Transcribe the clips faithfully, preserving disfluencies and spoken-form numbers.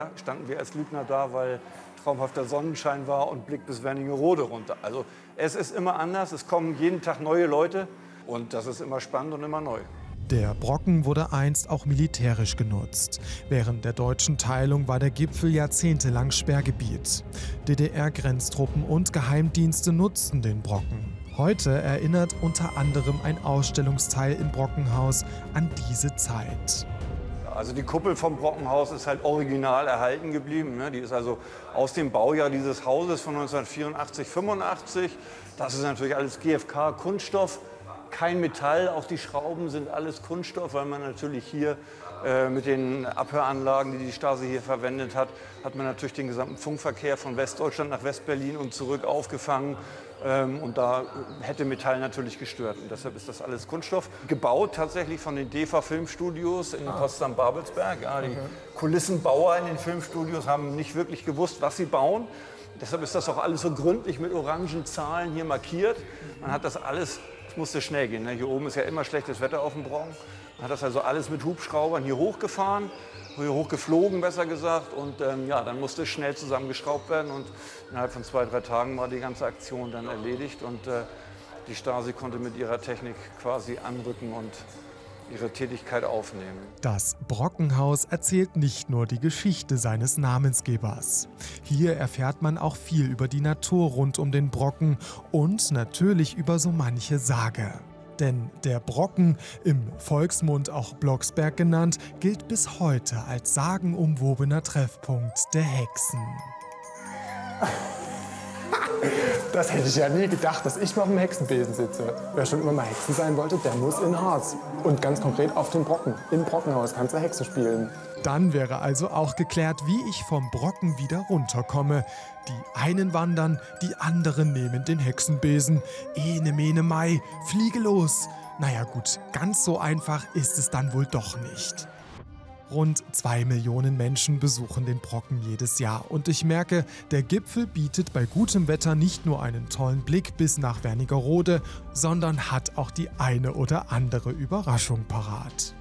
standen wir als Lügner da, weil traumhafter Sonnenschein war und Blick bis Wernigerode runter. Also es ist immer anders, es kommen jeden Tag neue Leute und das ist immer spannend und immer neu. Der Brocken wurde einst auch militärisch genutzt. Während der deutschen Teilung war der Gipfel jahrzehntelang Sperrgebiet. D D R-Grenztruppen und Geheimdienste nutzten den Brocken. Heute erinnert unter anderem ein Ausstellungsteil im Brockenhaus an diese Zeit. Also die Kuppel vom Brockenhaus ist halt original erhalten geblieben. Ne? Die ist also aus dem Baujahr dieses Hauses von neunzehnhundertvierundachtzig, fünfundachtzig. Das ist natürlich alles G F K, Kunststoff, kein Metall. Auch die Schrauben sind alles Kunststoff, weil man natürlich hier äh, mit den Abhöranlagen, die die Stasi hier verwendet hat, hat man natürlich den gesamten Funkverkehr von Westdeutschland nach Westberlin und zurück aufgefangen. Ähm, und da hätte Metall natürlich gestört. Und deshalb ist das alles Kunststoff. Gebaut tatsächlich von den D E F A-Filmstudios in ah. Potsdam-Babelsberg. Ja, die okay. Kulissenbauer in den Filmstudios haben nicht wirklich gewusst, was sie bauen. Deshalb ist das auch alles so gründlich mit orangen Zahlen hier markiert. Man hat das alles, es musste schnell gehen. Ne? Hier oben ist ja immer schlechtes Wetter auf dem Brocken. Man hat das also alles mit Hubschraubern hier hochgefahren. Hier hochgeflogen, besser gesagt. Und ähm, ja, dann musste es schnell zusammengeschraubt werden. Und innerhalb von zwei, drei Tagen war die ganze Aktion dann erledigt. Und äh, die Stasi konnte mit ihrer Technik quasi anrücken und ihre Tätigkeit aufnehmen. Das Brockenhaus erzählt nicht nur die Geschichte seines Namensgebers. Hier erfährt man auch viel über die Natur rund um den Brocken und natürlich über so manche Sage. Denn der Brocken, im Volksmund auch Blocksberg genannt, gilt bis heute als sagenumwobener Treffpunkt der Hexen. Das hätte ich ja nie gedacht, dass ich mal auf dem Hexenbesen sitze. Wer schon immer mal Hexen sein wollte, der muss in Harz. Und ganz konkret auf dem Brocken. Im Brockenhaus kannst du Hexe spielen. Dann wäre also auch geklärt, wie ich vom Brocken wieder runterkomme. Die einen wandern, die anderen nehmen den Hexenbesen. Ene, mene, mai, fliege los. Naja gut, ganz so einfach ist es dann wohl doch nicht. Rund zwei Millionen Menschen besuchen den Brocken jedes Jahr. Und ich merke, der Gipfel bietet bei gutem Wetter nicht nur einen tollen Blick bis nach Wernigerode, sondern hat auch die eine oder andere Überraschung parat.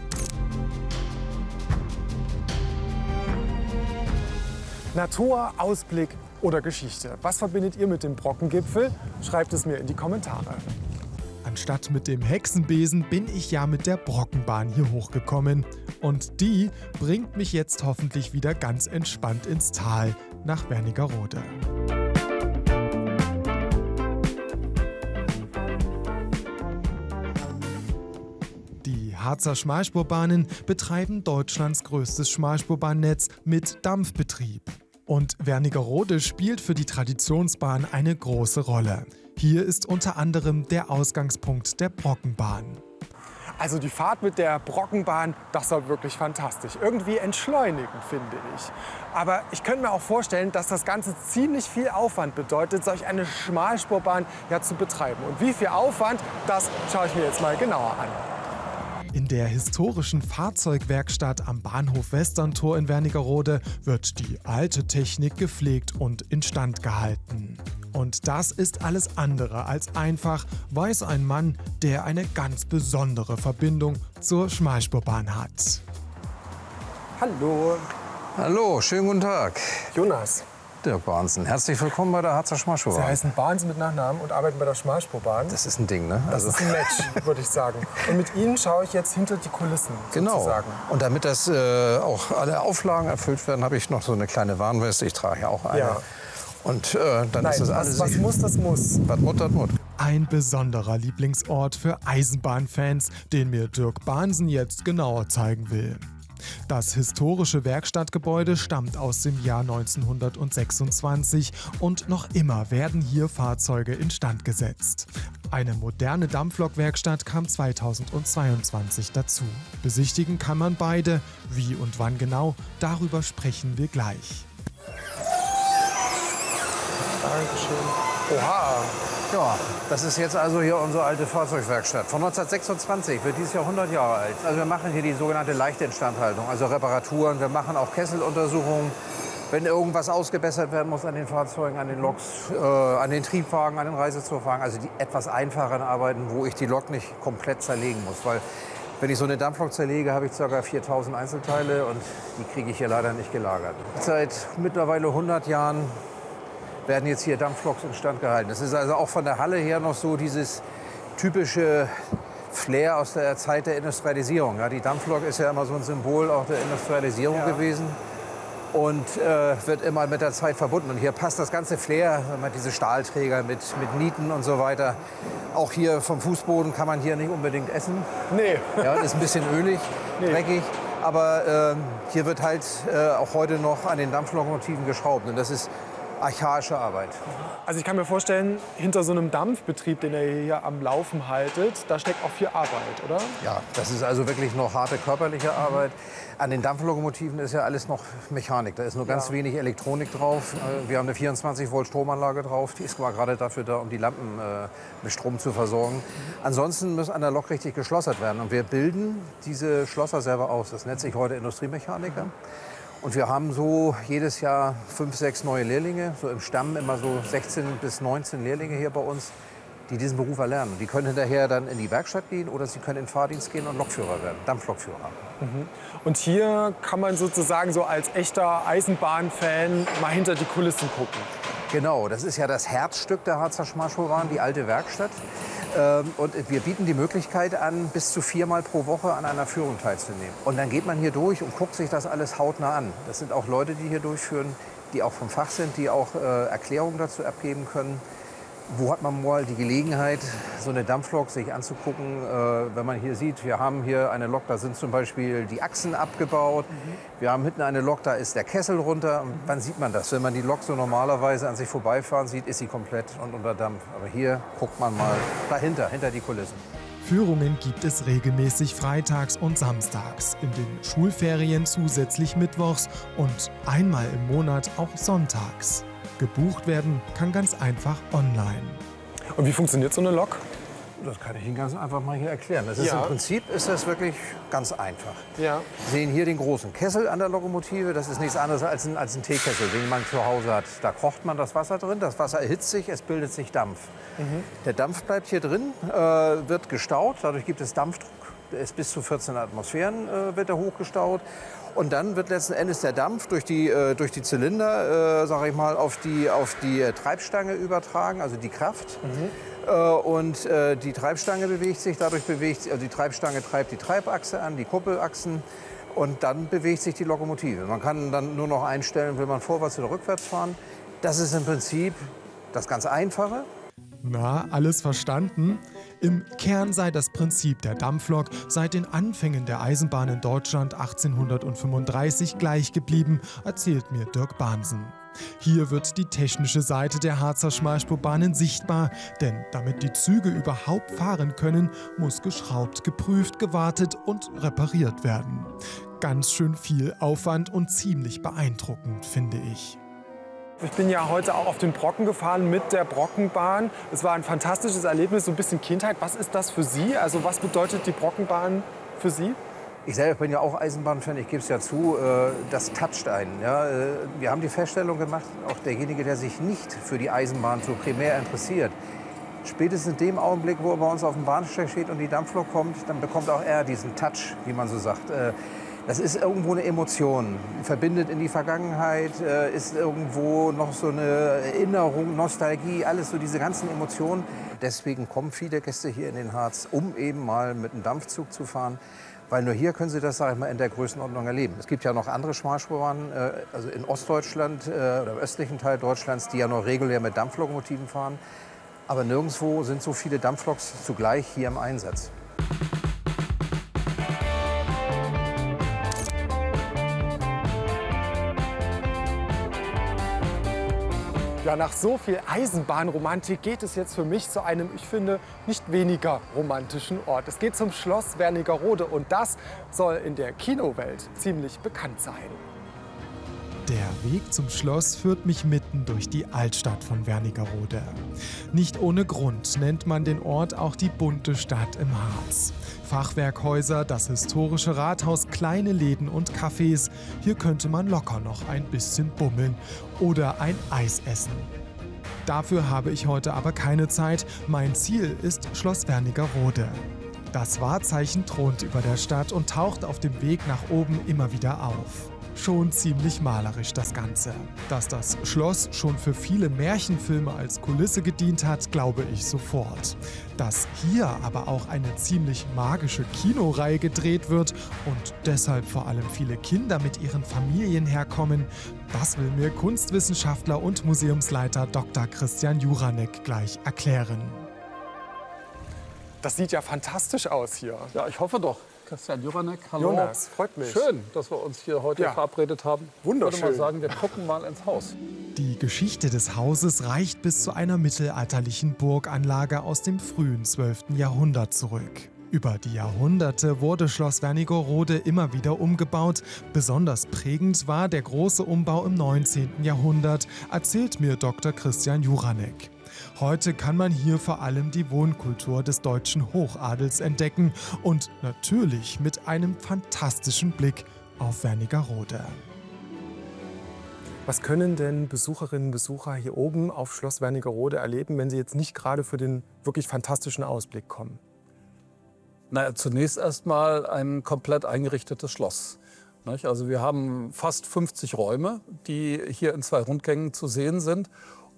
Natur, Ausblick oder Geschichte. Was verbindet ihr mit dem Brockengipfel? Schreibt es mir in die Kommentare. Anstatt mit dem Hexenbesen bin ich ja mit der Brockenbahn hier hochgekommen. Und die bringt mich jetzt hoffentlich wieder ganz entspannt ins Tal nach Wernigerode. Die Harzer Schmalspurbahnen betreiben Deutschlands größtes Schmalspurbahnnetz mit Dampfbetrieb. Und Wernigerode spielt für die Traditionsbahn eine große Rolle. Hier ist unter anderem der Ausgangspunkt der Brockenbahn. Also die Fahrt mit der Brockenbahn, das war wirklich fantastisch. Irgendwie entschleunigend, finde ich. Aber ich könnte mir auch vorstellen, dass das Ganze ziemlich viel Aufwand bedeutet, solch eine Schmalspurbahn ja zu betreiben. Und wie viel Aufwand, das schaue ich mir jetzt mal genauer an. In der historischen Fahrzeugwerkstatt am Bahnhof Westerntor in Wernigerode wird die alte Technik gepflegt und instand gehalten. Und das ist alles andere als einfach, weiß ein Mann, der eine ganz besondere Verbindung zur Schmalspurbahn hat. Hallo. Hallo, schönen guten Tag. Jonas. Dirk Barnsen, herzlich willkommen bei der Harzer Schmalspurbahn. Sie heißen Barnsen mit Nachnamen und arbeiten bei der Schmalspurbahn. Das ist ein Ding, ne? Das Also ist ein Match, würde ich sagen. Und mit Ihnen schaue ich jetzt hinter die Kulissen, genau. sozusagen. Und damit das äh, auch alle Auflagen erfüllt werden, habe ich noch so eine kleine Warnweste. Ich trage ja auch eine. Ja. Und äh, dann Nein, ist das alles. Was, was muss, das muss. Was Mut, das Mut. Ein besonderer Lieblingsort für Eisenbahnfans, den mir Dirk Barnsen jetzt genauer zeigen will. Das historische Werkstattgebäude stammt aus dem Jahr neunzehnhundertsechsundzwanzig und noch immer werden hier Fahrzeuge instand gesetzt. Eine moderne Dampflokwerkstatt kam zweitausendzweiundzwanzig dazu. Besichtigen kann man beide. Wie und wann genau, darüber sprechen wir gleich. Dankeschön. Oha. Ja, das ist jetzt also hier unsere alte Fahrzeugwerkstatt. Von neunzehnhundertsechsundzwanzig, wird dieses Jahr hundert Jahre alt. Also wir machen hier die sogenannte leichte Instandhaltung, also Reparaturen. Wir machen auch Kesseluntersuchungen. Wenn irgendwas ausgebessert werden muss an den Fahrzeugen, an den Loks, äh, an den Triebwagen, an den Reisezugwagen, also die etwas einfacheren Arbeiten, wo ich die Lok nicht komplett zerlegen muss. Weil Wenn ich so eine Dampflok zerlege, habe ich ca. viertausend Einzelteile und die kriege ich hier leider nicht gelagert. Seit mittlerweile hundert Jahren werden jetzt hier Dampfloks instand gehalten. Das ist also auch von der Halle her noch so dieses typische Flair aus der Zeit der Industrialisierung. Ja, die Dampflok ist ja immer so ein Symbol auch der Industrialisierung ja. gewesen und äh, wird immer mit der Zeit verbunden. Und hier passt das ganze Flair, diese Stahlträger mit, mit Nieten und so weiter. Auch hier vom Fußboden kann man hier nicht unbedingt essen. Nee. Ja, das ist ein bisschen ölig, nee. dreckig. Aber äh, hier wird halt äh, auch heute noch an den Dampflokomotiven geschraubt. Und das ist archaische Arbeit. Also ich kann mir vorstellen, hinter so einem Dampfbetrieb, den ihr hier am Laufen haltet, da steckt auch viel Arbeit, oder? Ja, das ist also wirklich noch harte körperliche Arbeit. An den Dampflokomotiven ist ja alles noch Mechanik. Da ist nur ganz ja. wenig Elektronik drauf. Wir haben eine vierundzwanzig Volt Stromanlage drauf. Die ist gerade dafür da, um die Lampen äh, mit Strom zu versorgen. Ansonsten muss an der Lok richtig geschlossert werden. Und wir bilden diese Schlosser selber aus. Das nennt sich heute Industriemechaniker. Und wir haben so jedes Jahr fünf, sechs neue Lehrlinge, so im Stamm immer so sechzehn bis neunzehn Lehrlinge hier bei uns, die diesen Beruf erlernen. Die können hinterher dann in die Werkstatt gehen oder sie können in den Fahrdienst gehen und Lokführer werden, Dampflokführer. Mhm. Und hier kann man sozusagen so als echter Eisenbahnfan mal hinter die Kulissen gucken. Genau, das ist ja das Herzstück der Harzer Schmalspurbahn, die alte Werkstatt. Und wir bieten die Möglichkeit an, bis zu viermal pro Woche an einer Führung teilzunehmen. Und dann geht man hier durch und guckt sich das alles hautnah an. Das sind auch Leute, die hier durchführen, die auch vom Fach sind, die auch äh, Erklärungen dazu abgeben können. Wo hat man mal die Gelegenheit, so eine Dampflok sich anzugucken, äh, wenn man hier sieht, wir haben hier eine Lok, da sind zum Beispiel die Achsen abgebaut. Mhm. Wir haben hinten eine Lok, da ist der Kessel runter. Und wann sieht man das? Wenn man die Lok so normalerweise an sich vorbeifahren sieht, ist sie komplett und unter Dampf. Aber hier guckt man mal dahinter, hinter die Kulissen. Führungen gibt es regelmäßig freitags und samstags, in den Schulferien zusätzlich mittwochs und einmal im Monat auch sonntags. Gebucht werden kann ganz einfach online. Und wie funktioniert so eine Lok? Das kann ich Ihnen ganz einfach mal hier erklären. Das ist ja. Im Prinzip ist das wirklich ganz einfach. Ja. Sie sehen hier den großen Kessel an der Lokomotive. Das ist nichts anderes als ein, als ein Teekessel, den man zu Hause hat. Da kocht man das Wasser drin. Das Wasser erhitzt sich, es bildet sich Dampf. Mhm. Der Dampf bleibt hier drin, äh, wird gestaut. Dadurch gibt es Dampfdruck. Der ist bis zu vierzehn Atmosphären äh, wird er hochgestaut. Und dann wird letzten Endes der Dampf durch die, äh, durch die Zylinder, äh, sage ich mal, auf die, auf die äh, Treibstange übertragen, also die Kraft. Mhm. Äh, und äh, die Treibstange bewegt sich, dadurch bewegt sich, also die Treibstange treibt die Treibachse an, die Kuppelachsen. Und dann bewegt sich die Lokomotive. Man kann dann nur noch einstellen, will man vorwärts oder rückwärts fahren. Das ist im Prinzip das ganz Einfache. Na, alles verstanden? Im Kern sei das Prinzip der Dampflok seit den Anfängen der Eisenbahn in Deutschland achtzehnhundertfünfunddreißig gleich geblieben, erzählt mir Dirk Bahnsen. Hier wird die technische Seite der Harzer Schmalspurbahnen sichtbar, denn damit die Züge überhaupt fahren können, muss geschraubt, geprüft, gewartet und repariert werden. Ganz schön viel Aufwand und ziemlich beeindruckend, finde ich. Ich bin ja heute auch auf den Brocken gefahren mit der Brockenbahn. Es war ein fantastisches Erlebnis, so ein bisschen Kindheit. Was ist das für Sie? Also was bedeutet die Brockenbahn für Sie? Ich selber bin ja auch Eisenbahnfan, ich gebe es ja zu, das toucht einen. Ja. Wir haben die Feststellung gemacht, auch derjenige, der sich nicht für die Eisenbahn so primär interessiert, spätestens in dem Augenblick, wo er bei uns auf dem Bahnsteig steht und die Dampflok kommt, dann bekommt auch er diesen Touch, wie man so sagt. Das ist irgendwo eine Emotion, verbindet in die Vergangenheit, ist irgendwo noch so eine Erinnerung, Nostalgie, alles so diese ganzen Emotionen. Deswegen kommen viele Gäste hier in den Harz, um eben mal mit einem Dampfzug zu fahren. Weil nur hier können Sie das, sag ich mal, in der Größenordnung erleben. Es gibt ja noch andere Schmalspurbahnen, also in Ostdeutschland oder im östlichen Teil Deutschlands, die ja noch regulär mit Dampflokomotiven fahren. Aber nirgendwo sind so viele Dampfloks zugleich hier im Einsatz. Ja, nach so viel Eisenbahnromantik geht es jetzt für mich zu einem, ich finde, nicht weniger romantischen Ort. Es geht zum Schloss Wernigerode und das soll in der Kinowelt ziemlich bekannt sein. Der Weg zum Schloss führt mich mitten durch die Altstadt von Wernigerode. Nicht ohne Grund nennt man den Ort auch die bunte Stadt im Harz. Fachwerkhäuser, das historische Rathaus, kleine Läden und Cafés. Hier könnte man locker noch ein bisschen bummeln oder ein Eis essen. Dafür habe ich heute aber keine Zeit. Mein Ziel ist Schloss Wernigerode. Das Wahrzeichen thront über der Stadt und taucht auf dem Weg nach oben immer wieder auf. Schon ziemlich malerisch das Ganze. Dass das Schloss schon für viele Märchenfilme als Kulisse gedient hat, glaube ich sofort. Dass hier aber auch eine ziemlich magische Kinoreihe gedreht wird und deshalb vor allem viele Kinder mit ihren Familien herkommen, das will mir Kunstwissenschaftler und Museumsleiter Doktor Christian Juranek gleich erklären. Das sieht ja fantastisch aus hier. Ja, ich hoffe doch. Christian Juranek, hallo. Jonas, freut mich. Schön, dass wir uns hier heute Ja. verabredet haben. Wunderschön. Ich würde mal sagen, wir gucken mal ins Haus. Die Geschichte des Hauses reicht bis zu einer mittelalterlichen Burganlage aus dem frühen zwölften Jahrhundert zurück. Über die Jahrhunderte wurde Schloss Wernigerode immer wieder umgebaut. Besonders prägend war der große Umbau im neunzehnten Jahrhundert, erzählt mir Doktor Christian Juranek. Heute kann man hier vor allem die Wohnkultur des deutschen Hochadels entdecken und natürlich mit einem fantastischen Blick auf Wernigerode. Was können denn Besucherinnen und Besucher hier oben auf Schloss Wernigerode erleben, wenn sie jetzt nicht gerade für den wirklich fantastischen Ausblick kommen? Naja, zunächst erstmal ein komplett eingerichtetes Schloss. Nicht? Also wir haben fast fünfzig Räume, die hier in zwei Rundgängen zu sehen sind.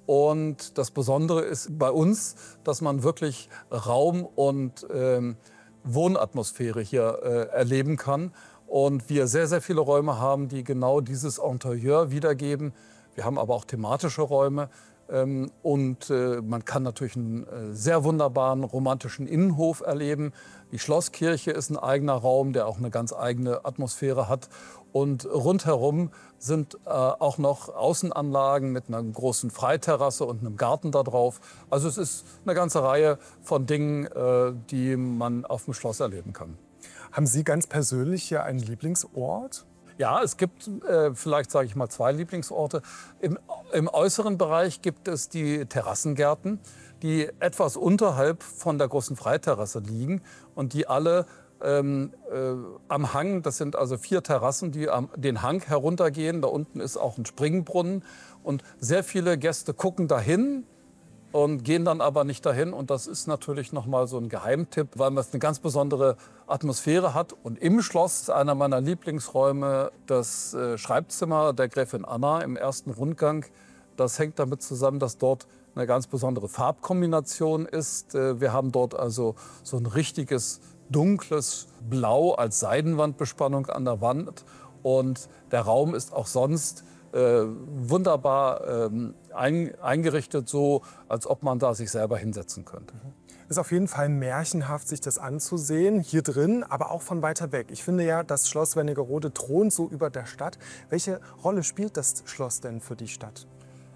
Und das Besondere ist bei uns, dass man wirklich Raum und ähm, Wohnatmosphäre hier äh, erleben kann. Und wir sehr, sehr viele Räume haben, die genau dieses Interieur wiedergeben. Wir haben aber auch thematische Räume. Ähm, und äh, man kann natürlich einen äh, sehr wunderbaren romantischen Innenhof erleben. Die Schlosskirche ist ein eigener Raum, der auch eine ganz eigene Atmosphäre hat. Und rundherum sind äh, auch noch Außenanlagen mit einer großen Freiterrasse und einem Garten da drauf. Also es ist eine ganze Reihe von Dingen, äh, die man auf dem Schloss erleben kann. Haben Sie ganz persönlich hier einen Lieblingsort? Ja, es gibt äh, vielleicht, sage ich mal, zwei Lieblingsorte. Im, Im äußeren Bereich gibt es die Terrassengärten, die etwas unterhalb von der großen Freiterrasse liegen und die alle ähm, äh, am Hang, das sind also vier Terrassen, die am, den Hang heruntergehen. Da unten ist auch ein Springbrunnen und sehr viele Gäste gucken dahin und gehen dann aber nicht dahin. Und das ist natürlich noch mal so ein Geheimtipp, weil man eine ganz besondere Atmosphäre hat. Und im Schloss ist einer meiner Lieblingsräume das äh, Schreibzimmer der Gräfin Anna im ersten Rundgang. Das hängt damit zusammen, dass dort eine ganz besondere Farbkombination ist. Äh, wir haben dort also so ein richtiges dunkles Blau als Seidenwandbespannung an der Wand. Und der Raum ist auch sonst Äh, wunderbar ähm, ein, eingerichtet, so als ob man da sich selber hinsetzen könnte. Es ist auf jeden Fall märchenhaft, sich das anzusehen, hier drin, aber auch von weiter weg. Ich finde ja, das Schloss Wernigerode thront so über der Stadt. Welche Rolle spielt das Schloss denn für die Stadt?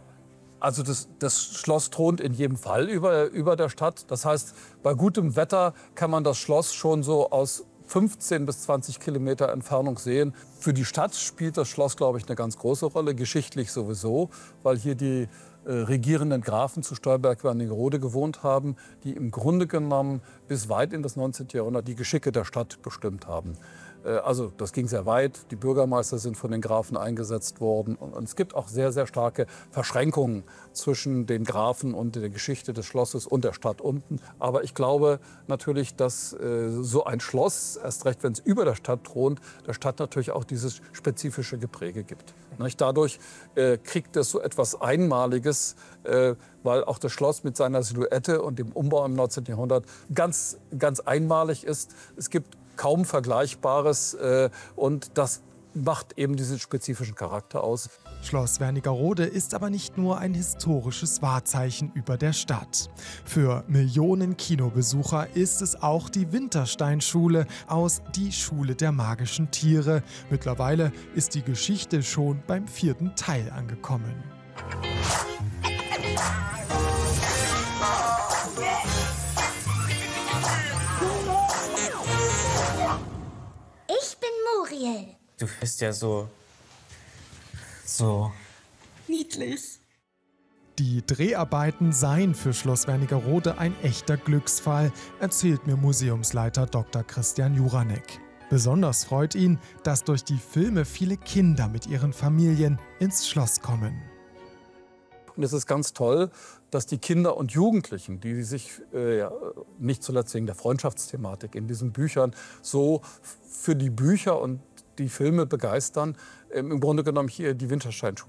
Also das, das Schloss thront in jedem Fall über, über der Stadt. Das heißt, bei gutem Wetter kann man das Schloss schon so aus fünfzehn bis zwanzig Kilometer Entfernung sehen. Für die Stadt spielt das Schloss, glaube ich, eine ganz große Rolle, geschichtlich sowieso, weil hier die äh, regierenden Grafen zu Stolberg-Wernigerode gewohnt haben, die im Grunde genommen bis weit in das neunzehnte Jahrhundert die Geschicke der Stadt bestimmt haben. Äh, also das ging sehr weit, die Bürgermeister sind von den Grafen eingesetzt worden und, und es gibt auch sehr, sehr starke Verschränkungen zwischen den Grafen und der Geschichte des Schlosses und der Stadt unten. Aber ich glaube natürlich, dass äh, so ein Schloss, erst recht wenn es über der Stadt thront, der Stadt natürlich auch dieses spezifische Gepräge gibt. Nicht? Dadurch äh, kriegt es so etwas Einmaliges, äh, weil auch das Schloss mit seiner Silhouette und dem Umbau im neunzehnten Jahrhundert ganz, ganz einmalig ist. Es gibt kaum Vergleichbares äh, und das macht eben diesen spezifischen Charakter aus. Schloss Wernigerode ist aber nicht nur ein historisches Wahrzeichen über der Stadt. Für Millionen Kinobesucher ist es auch die Wintersteinschule aus Die Schule der magischen Tiere. Mittlerweile ist die Geschichte schon beim vierten Teil angekommen. Ich bin Muriel. Du bist ja so... so... Niedlich. Die Dreharbeiten seien für Schloss Wernigerode ein echter Glücksfall, erzählt mir Museumsleiter Doktor Christian Juranek. Besonders freut ihn, dass durch die Filme viele Kinder mit ihren Familien ins Schloss kommen. Und es ist ganz toll, dass die Kinder und Jugendlichen, die sich äh, ja, nicht zuletzt wegen der Freundschaftsthematik in diesen Büchern so für die Bücher und die Filme begeistern, im Grunde genommen hier die Wintersteinschule